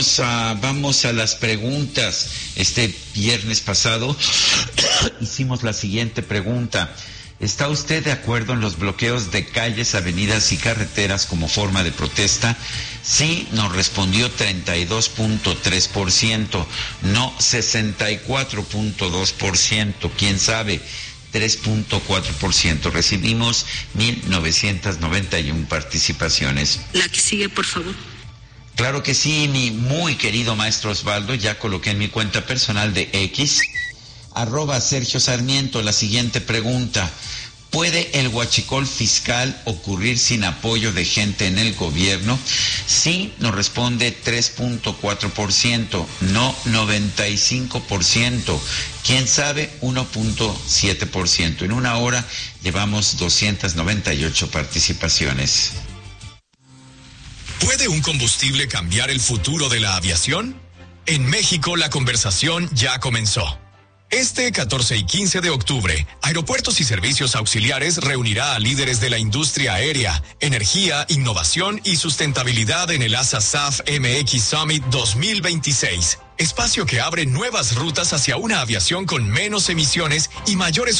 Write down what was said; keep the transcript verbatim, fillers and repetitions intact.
A, vamos a las preguntas. Este viernes pasado hicimos la siguiente pregunta. ¿Está usted de acuerdo en los bloqueos de calles, avenidas y carreteras como forma de protesta? Sí, nos respondió treinta y dos punto tres por ciento, no sesenta y cuatro punto dos por ciento, quién sabe, tres punto cuatro por ciento. Recibimos mil novecientas noventa y una participaciones. La que sigue, por favor. Claro que sí, mi muy querido maestro Osvaldo, ya coloqué en mi cuenta personal de X, arroba Sergio Sarmiento, la siguiente pregunta. ¿Puede el huachicol fiscal ocurrir sin apoyo de gente en el gobierno? Sí, nos responde tres punto cuatro por ciento, no noventa y cinco por ciento, quién sabe, uno punto siete por ciento. En una hora llevamos doscientas noventa y ocho participaciones. ¿Puede un combustible cambiar el futuro de la aviación? En México la conversación ya comenzó. Este catorce y quince de octubre, Aeropuertos y Servicios Auxiliares reunirá a líderes de la industria aérea, energía, innovación y sustentabilidad en el A S A S A F M X Summit dos mil veintiséis. Espacio que abre nuevas rutas hacia una aviación con menos emisiones y mayores